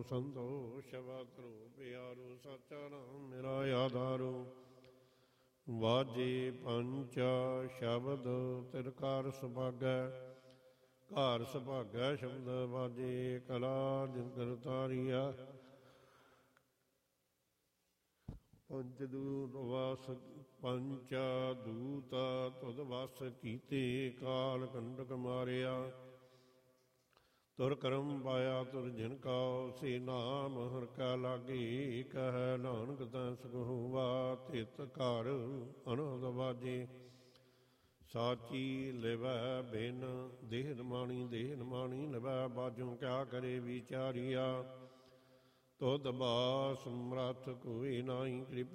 ਸੰਤੋਸ਼ ਵਾਤਰੋ ਪਿਆਰੋ ਸਾਚਾ ਨਾਮ ਮੇਰਾ ਆਧਾਰੋ। ਵਾਜੇ ਪੰਚਾ ਸ਼ਬਦ ਤਿਰਕਾਰ ਸੁਭਾਗੈ, ਘਰ ਸੁਭਾਗੈ ਸ਼ਬਦ ਵਾਜੇ ਕਲਾ ਜਿੰਦਰ ਤਾਰੀਆ। ਪੰਚ ਦੂਤ ਵਸ ਪੰਚਾ ਦੂਤਾ ਤੁਧ ਵਸ ਕੀਤੇ, ਕਾਲ ਕੰਡਕ ਮਾਰਿਆ। ਤੁਰ ਕਰਮ ਪਾਇਆ ਤੁਰ ਜਿਨ ਕਉ, ਸੇ ਨਾਮ ਹਰਿ ਕੈ ਲਾਗੇ। ਕਹਿ ਨਾਨਕ ਤੈ ਸੁਖ ਹੋਵਾ, ਤਿਤ ਘਰ ਅਨੰਦ ਵਾਜੇ। ਸਾਚੀ ਲਿਵੈ ਬਿਨ ਦੇਹ ਨਮਾਣੀ, ਦੇਹ ਨਮਾਣੀ ਲਿਵੈ ਬਾਝੋਂ। ਕਿਆ ਕਰੇ ਵਿਚਾਰੀਆ, ਤੁਧ ਬਾਸ ਸਮਰੱਥ ਕੋਈ ਨਾਹੀ।